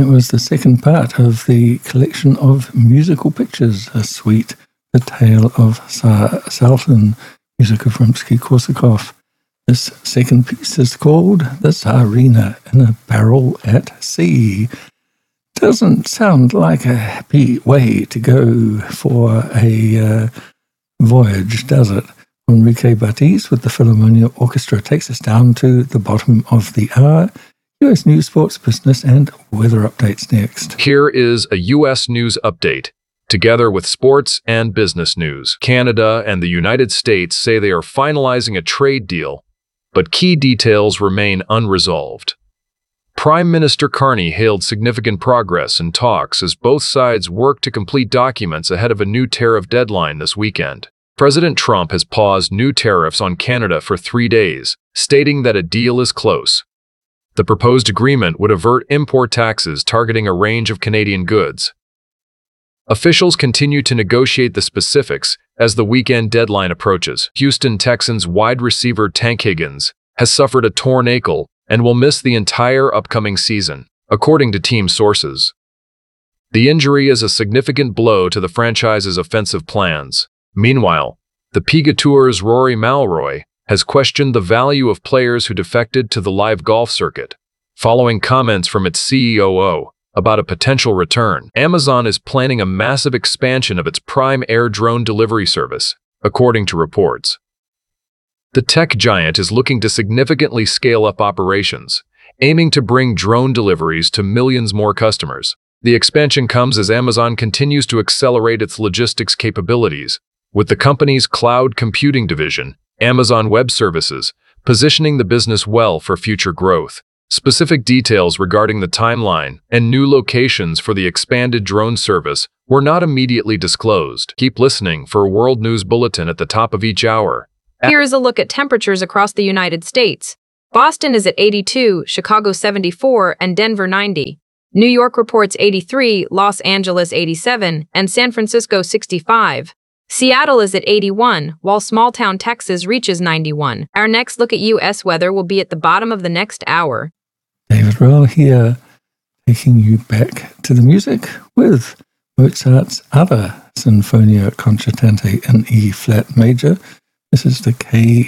It was the second part of the collection of musical pictures, a suite, The Tale of Tsar Sultan, music of Rimsky-Korsakov. This second piece is called The Tsarina in a Barrel at Sea. Doesn't sound like a happy way to go for a voyage, does it? Enrique Batiz with the Philharmonia Orchestra takes us down to the bottom of the hour. U.S. news, sports, business, and weather updates next. Here is a U.S. news update, together with sports and business news. Canada and the United States say they are finalizing a trade deal, but key details remain unresolved. Prime Minister Carney hailed significant progress in talks as both sides work to complete documents ahead of a new tariff deadline this weekend. President Trump has paused new tariffs on Canada for 3 days, stating that a deal is close. The proposed agreement would avert import taxes targeting a range of Canadian goods. Officials continue to negotiate the specifics as the weekend deadline approaches. Houston Texans wide receiver Tank Higgins has suffered a torn ankle and will miss the entire upcoming season, according to team sources. The injury is a significant blow to the franchise's offensive plans. Meanwhile, the PGA Tour's Rory McIlroy has questioned the value of players who defected to the live golf circuit, following comments from its CEO about a potential return. Amazon is planning a massive expansion of its Prime Air drone delivery service, according to reports. The tech giant is looking to significantly scale up operations, aiming to bring drone deliveries to millions more customers. The expansion comes as Amazon continues to accelerate its logistics capabilities, with the company's cloud computing division, Amazon Web Services, positioning the business well for future growth. Specific details regarding the timeline and new locations for the expanded drone service were not immediately disclosed. Keep listening for a World News Bulletin at the top of each hour. Here is a look at temperatures across the United States. Boston is at 82, Chicago 74, and Denver 90. New York reports 83, Los Angeles 87, and San Francisco 65. Seattle is at 81, while small-town Texas reaches 91. Our next look at U.S. weather will be at the bottom of the next hour. David Rowell here, taking you back to the music with Mozart's other Sinfonia Concertante in E-flat major. This is the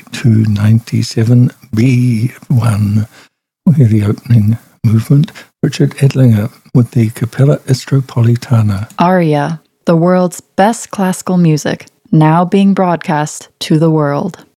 K297B1. We'll hear the opening movement. Richard Edlinger with the Capella Istropolitana. Aria, the world's best classical music, now being broadcast to the world.